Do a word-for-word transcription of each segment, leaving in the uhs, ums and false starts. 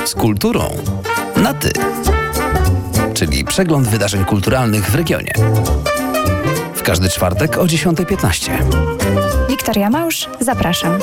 Z kulturą na ty. Czyli przegląd wydarzeń kulturalnych w regionie. W każdy czwartek o dziesiąta piętnaście. Wiktoria Małż, zapraszam.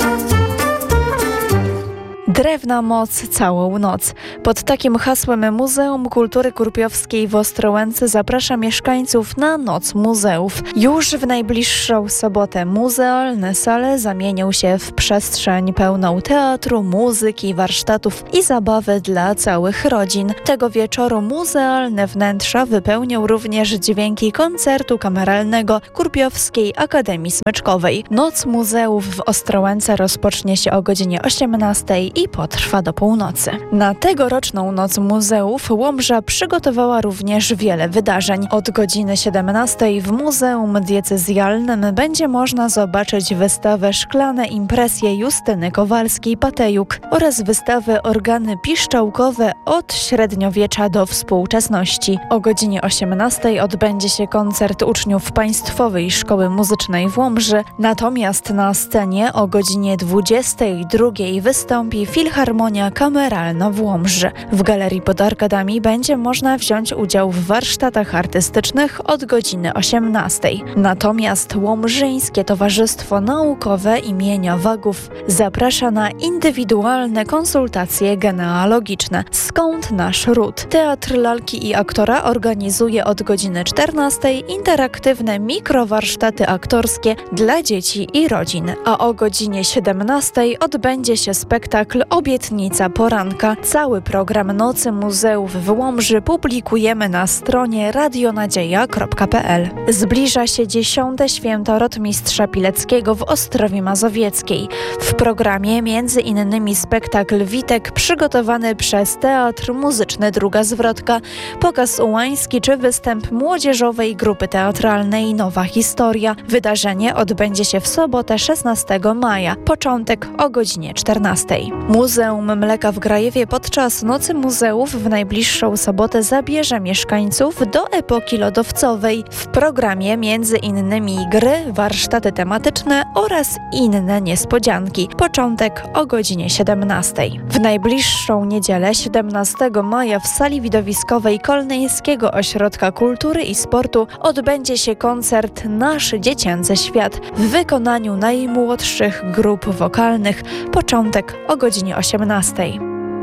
Drewna moc całą noc. Pod takim hasłem Muzeum Kultury Kurpiowskiej w Ostrołęce zaprasza mieszkańców na Noc Muzeów. Już w najbliższą sobotę muzealne sale zamienią się w przestrzeń pełną teatru, muzyki, warsztatów i zabawy dla całych rodzin. Tego wieczoru muzealne wnętrza wypełnią również dźwięki koncertu kameralnego Kurpiowskiej Akademii Smyczkowej. Noc Muzeów w Ostrołęce rozpocznie się o godzinie osiemnastej i potrwa do północy. Na tegoroczną Noc Muzeów Łomża przygotowała również wiele wydarzeń. Od godziny siedemnastej w Muzeum Diecezjalnym będzie można zobaczyć wystawę Szklane impresje Justyny Kowalskiej-Patejuk oraz wystawę Organy piszczałkowe od średniowiecza do współczesności. O godzinie osiemnastej odbędzie się koncert uczniów Państwowej Szkoły Muzycznej w Łomży, natomiast na scenie o godzinie dwudziestej drugiej wystąpi Filharmonia Kameralna w Łomży. W Galerii pod Arkadami będzie można wziąć udział w warsztatach artystycznych od godziny osiemnastej. Natomiast Łomżyńskie Towarzystwo Naukowe imienia Wagów zaprasza na indywidualne konsultacje genealogiczne. Skąd nasz ród? Teatr Lalki i Aktora organizuje od godziny czternastej interaktywne mikrowarsztaty aktorskie dla dzieci i rodzin, a o godzinie siedemnastej odbędzie się spektakl Obietnica Poranka. Cały program Nocy Muzeów w Łomży publikujemy na stronie radionadzieja kropka pe el. Zbliża się dziesiąte święto Rotmistrza Pileckiego w Ostrowie Mazowieckiej. W programie między innymi spektakl Witek przygotowany przez Teatr Muzyczny Druga Zwrotka, pokaz ułański czy występ młodzieżowej grupy teatralnej Nowa Historia. Wydarzenie odbędzie się w sobotę szesnastego maja. Początek o godzinie czternastej. Muzeum Mleka w Grajewie podczas Nocy Muzeów w najbliższą sobotę zabierze mieszkańców do epoki lodowcowej. W programie między innymi gry, warsztaty tematyczne oraz inne niespodzianki. Początek o godzinie siedemnastej. W najbliższą niedzielę siedemnastego maja w sali widowiskowej Kolneńskiego Ośrodka Kultury i Sportu odbędzie się koncert Nasz Dziecięcy Świat w wykonaniu najmłodszych grup wokalnych. Początek o godzinie osiemnastej.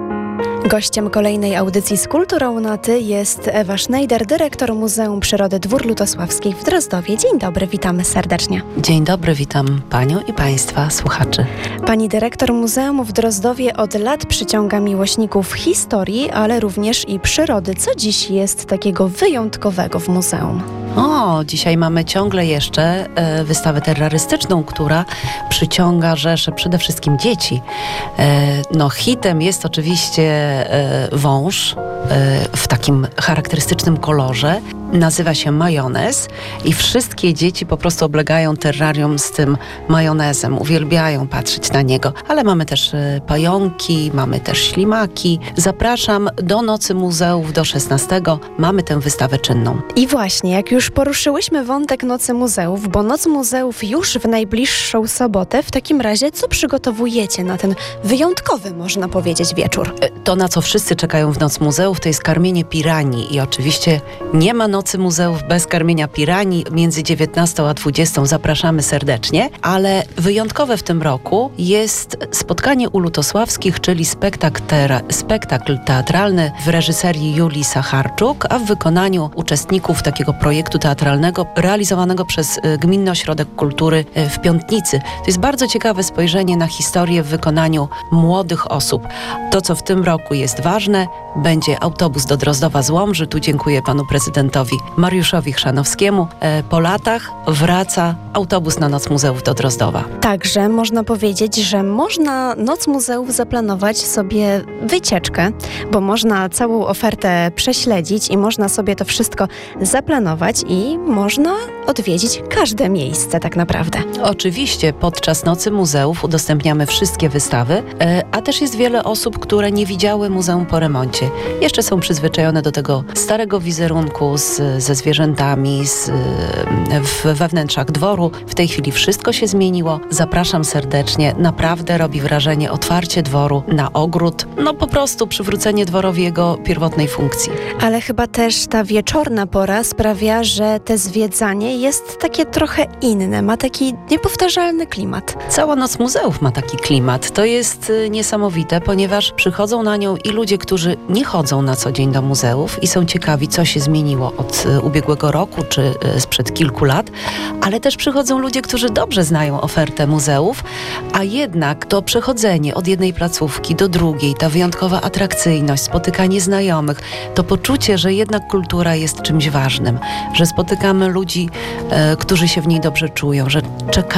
Gościem kolejnej audycji z Kulturą na Ty jest Ewa Sznajder, dyrektor Muzeum Przyrody Dwór Lutosławskich w Drozdowie. Dzień dobry, witamy serdecznie. Dzień dobry, witam Panią i Państwa słuchaczy. Pani dyrektor Muzeum w Drozdowie od lat przyciąga miłośników historii, ale również i przyrody. Co dziś jest takiego wyjątkowego w muzeum? O, dzisiaj mamy ciągle jeszcze e, wystawę terrorystyczną, która przyciąga rzesze przede wszystkim dzieci. E, no hitem jest oczywiście e, wąż e, w takim charakterystycznym kolorze. Nazywa się majonez i wszystkie dzieci po prostu oblegają terrarium z tym majonezem. Uwielbiają patrzeć na niego. Ale mamy też e, pająki, mamy też ślimaki. Zapraszam do Nocy Muzeów do szesnastego. Mamy tę wystawę czynną. I właśnie, jak już poruszyłyśmy wątek Nocy Muzeów, bo Noc Muzeów już w najbliższą sobotę, w takim razie co przygotowujecie na ten wyjątkowy, można powiedzieć, wieczór? To, na co wszyscy czekają w Noc Muzeów, to jest karmienie piranii i oczywiście nie ma Nocy Muzeów bez karmienia piranii. Między dziewiętnastą a dwudziestą zapraszamy serdecznie, ale wyjątkowe w tym roku jest spotkanie u Lutosławskich, czyli spektakl, tera, spektakl teatralny w reżyserii Julii Sacharczuk, a w wykonaniu uczestników takiego projektu teatralnego realizowanego przez Gminny Ośrodek Kultury w Piątnicy. To jest bardzo ciekawe spojrzenie na historię w wykonaniu młodych osób. To, co w tym roku jest ważne, będzie autobus do Drozdowa z Łomży. Tu dziękuję panu prezydentowi Mariuszowi Chrzanowskiemu. Po latach wraca autobus na Noc Muzeów do Drozdowa. Także można powiedzieć, że można Noc Muzeów zaplanować sobie wycieczkę, bo można całą ofertę prześledzić i można sobie to wszystko zaplanować i można odwiedzić każde miejsce tak naprawdę. Oczywiście podczas Nocy Muzeów udostępniamy wszystkie wystawy, a też jest wiele osób, które nie widziały muzeum po remoncie. Jeszcze są przyzwyczajone do tego starego wizerunku z z, ze zwierzętami z, w, we wnętrzach dworu. W tej chwili wszystko się zmieniło. Zapraszam serdecznie. Naprawdę robi wrażenie otwarcie dworu na ogród. No po prostu przywrócenie dworowi jego pierwotnej funkcji. Ale chyba też ta wieczorna pora sprawia, że te zwiedzanie jest takie trochę inne, ma taki niepowtarzalny klimat. Cała Noc Muzeów ma taki klimat. To jest y, niesamowite, ponieważ przychodzą na nią i ludzie, którzy nie chodzą na co dzień do muzeów i są ciekawi, co się zmieniło od y, ubiegłego roku czy y, sprzed kilku lat, ale też przychodzą ludzie, którzy dobrze znają ofertę muzeów, a jednak to przechodzenie od jednej placówki do drugiej, ta wyjątkowa atrakcyjność, spotykanie znajomych, to poczucie, że jednak kultura jest czymś ważnym, że spotykamy ludzi, y, którzy się w niej dobrze czują, że czekają